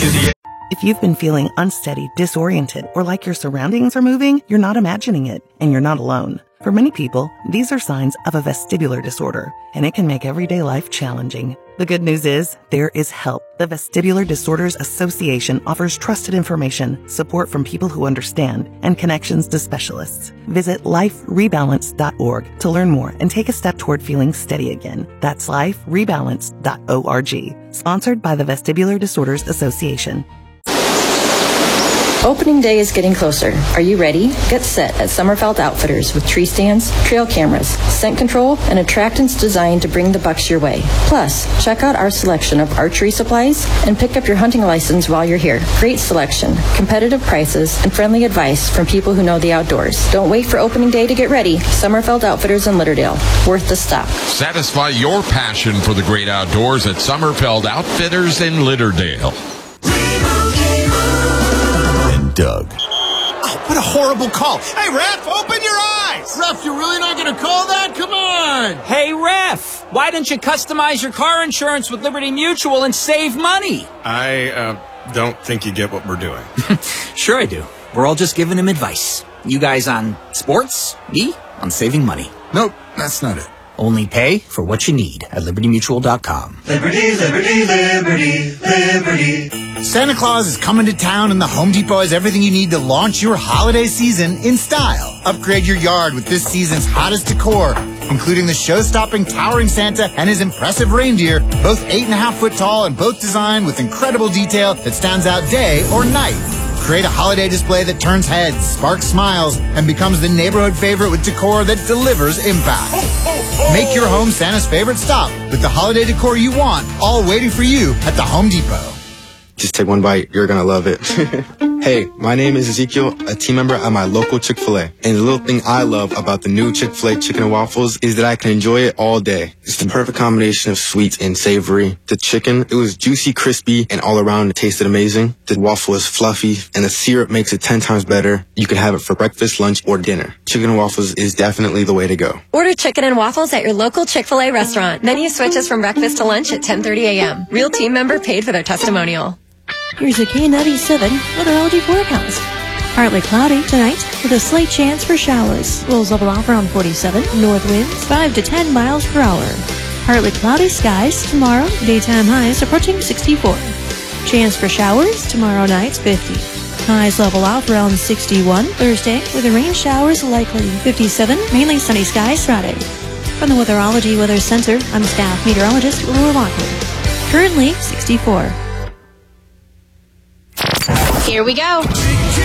to the... If you've been feeling unsteady, disoriented, or like your surroundings are moving, you're not imagining it, and you're not alone. For many people, these are signs of a vestibular disorder, and it can make everyday life challenging. The good news is, there is help. The Vestibular Disorders Association offers trusted information, support from people who understand, and connections to specialists. Visit liferebalance.org to learn more and take a step toward feeling steady again. That's liferebalance.org. Sponsored by the Vestibular Disorders Association. Opening day is getting closer. Are you ready? Get set at Sommerfeld Outfitters with tree stands, trail cameras, scent control, and attractants designed to bring the bucks your way. Plus, check out our selection of archery supplies and pick up your hunting license while you're here. Great selection, competitive prices, and friendly advice from people who know the outdoors. Don't wait for opening day to get ready. Sommerfeld Outfitters in Litterdale. Worth the stop. Satisfy your passion for the great outdoors at Sommerfeld Outfitters in Litterdale. Doug. Oh, what a horrible call. Hey, Ref, open your eyes. Ref, you're really not going to call that? Come on. Hey, Ref, why don't you customize your car insurance with Liberty Mutual and save money? I don't think you get what we're doing. Sure I do. We're all just giving him advice. You guys on sports, me on saving money. Nope, that's not it. Only pay for what you need at libertymutual.com. Liberty, liberty, liberty, liberty. Santa Claus is coming to town, and the Home Depot has everything you need to launch your holiday season in style. Upgrade your yard with this season's hottest decor, including the show-stopping towering Santa and his impressive reindeer, both 8.5 foot tall and both designed with incredible detail that stands out day or night. Create a holiday display that turns heads, sparks smiles, and becomes the neighborhood favorite with decor that delivers impact. Make your home Santa's favorite stop with the holiday decor you want, all waiting for you at the Home Depot. Just take one bite. You're going to love it. Hey, my name is Ezekiel, a team member at my local Chick-fil-A. And the little thing I love about the new Chick-fil-A chicken and waffles is that I can enjoy it all day. It's the perfect combination of sweet and savory. The chicken, it was juicy, crispy, and all around it tasted amazing. The waffle is fluffy, and the syrup makes it 10 times better. You can have it for breakfast, lunch, or dinner. Chicken and waffles is definitely the way to go. Order chicken and waffles at your local Chick-fil-A restaurant. Menu switches from breakfast to lunch at 10:30 a.m. Real team member paid for their testimonial. Here's a K97 weatherology forecast. Partly cloudy tonight with a slight chance for showers. Winds level off around 47. North winds 5 to 10 miles per hour. Partly cloudy skies tomorrow. Daytime highs approaching 64. Chance for showers tomorrow night 50. Highs level off around 61 Thursday with the rain showers likely. 57 mainly sunny skies Friday. From the Weatherology Weather Center, I'm staff meteorologist Laura Lockwood. Currently 64. Here we go.